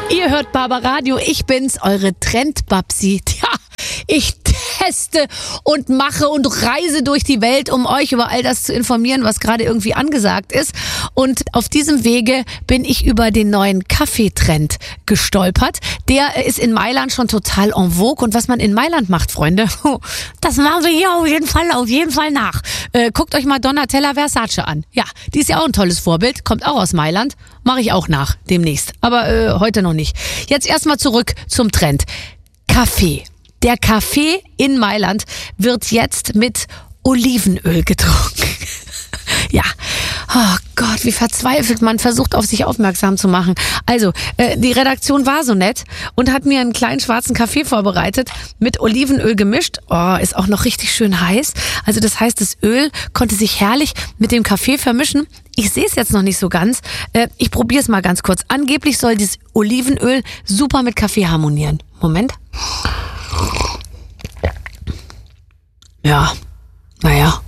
Ihr hört Barbaradio, ich bin's, eure Trendbabsi. Tja, ich teste und mache und reise durch die Welt, um euch über all das zu informieren, was gerade irgendwie angesagt ist. Und auf diesem Wege bin ich über den neuen Kaffeetrend gestolpert. Der ist in Mailand schon total en vogue. Und was man in Mailand macht, Freunde, das machen wir hier auf jeden Fall nach. Guckt euch mal Donatella Versace an. Ja, die ist ja auch ein tolles Vorbild, kommt auch aus Mailand. Mache ich auch nach, demnächst. Aber heute noch nicht. Jetzt erstmal zurück zum Trend. Kaffee. Der Kaffee in Mailand wird jetzt mit Olivenöl getrunken. Ja, oh Gott, wie verzweifelt man versucht, auf sich aufmerksam zu machen. Also, die Redaktion war so nett und hat mir einen kleinen schwarzen Kaffee vorbereitet, mit Olivenöl gemischt. Oh, ist auch noch richtig schön heiß. Also das heißt, das Öl konnte sich herrlich mit dem Kaffee vermischen. Ich sehe es jetzt noch nicht so ganz. Ich probiere es mal ganz kurz. Angeblich soll dieses Olivenöl super mit Kaffee harmonieren. Moment. Ja, naja.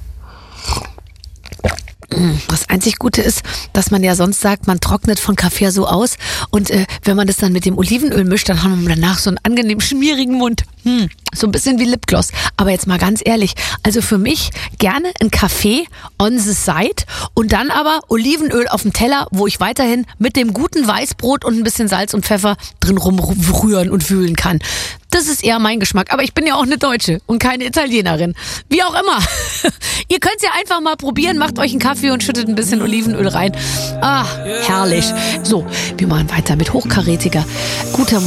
Das einzig Gute ist, dass man ja sonst sagt, man trocknet von Kaffee so aus und wenn man das dann mit dem Olivenöl mischt, dann haben wir danach so einen angenehm schmierigen Mund. So ein bisschen wie Lipgloss. Aber jetzt mal ganz ehrlich, also für mich gerne ein Kaffee on the side und dann aber Olivenöl auf dem Teller, wo ich weiterhin mit dem guten Weißbrot und ein bisschen Salz und Pfeffer drin rumrühren und wühlen kann. Das ist eher mein Geschmack. Aber ich bin ja auch eine Deutsche und keine Italienerin. Wie auch immer. Ihr könnt es ja einfach mal probieren. Macht euch einen Kaffee und schüttet ein bisschen Olivenöl rein. Ah, herrlich. So, wir machen weiter mit hochkarätiger, guter